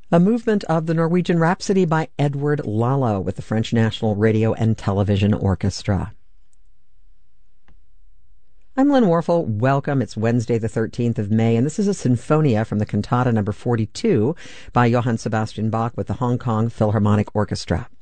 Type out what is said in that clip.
A movement of the Norwegian Rhapsody by Edward Lalo with the French National Radio and Television Orchestra. I'm Lynn Warfel. Welcome. It's Wednesday, the 13th of May, and this is a Sinfonia from the Cantata number 42 by Johann Sebastian Bach with the Hong Kong Philharmonic Orchestra.